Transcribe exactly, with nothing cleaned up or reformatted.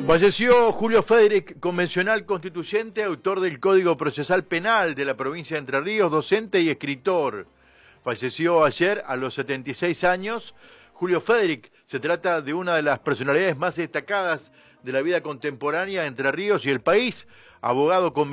Falleció Julio Federic, convencional constituyente, autor del Código Procesal Penal de la provincia de Entre Ríos, docente y escritor. Falleció ayer a los setenta y seis años. Julio Federic se trata de una de las personalidades más destacadas de la vida contemporánea de Entre Ríos y el país, abogado convencional.